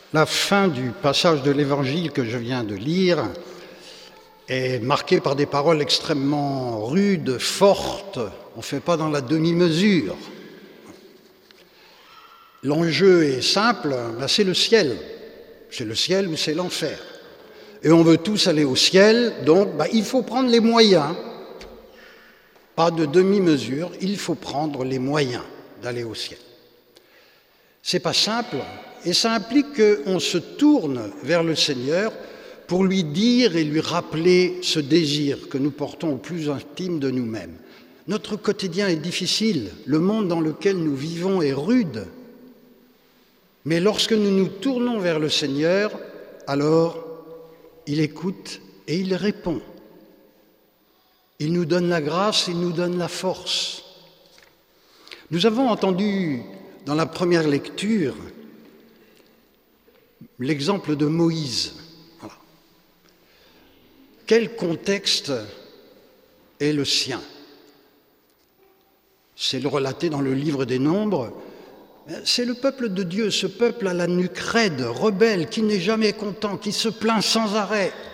La fin du passage de l'Évangile que je viens de lire est marquée par des paroles extrêmement rudes, fortes. On ne fait pas dans la demi-mesure. L'enjeu est simple, c'est le ciel. C'est le ciel ou c'est l'enfer. Et on veut tous aller au ciel, donc il faut prendre les moyens. Pas de demi-mesure, il faut prendre les moyens d'aller au ciel. C'est pas simple, et ça implique qu'on se tourne vers le Seigneur pour lui dire et lui rappeler ce désir que nous portons au plus intime de nous-mêmes. Notre quotidien est difficile, le monde dans lequel nous vivons est rude, mais lorsque nous nous tournons vers le Seigneur, alors il écoute et il répond. Il nous donne la grâce, il nous donne la force. Nous avons entendu dans la première lecture l'exemple de Moïse. Voilà. Quel contexte est le sien? C'est le relaté dans le livre des Nombres. C'est le peuple de Dieu, ce peuple à la nuque raide, rebelle, qui n'est jamais content, qui se plaint sans arrêt.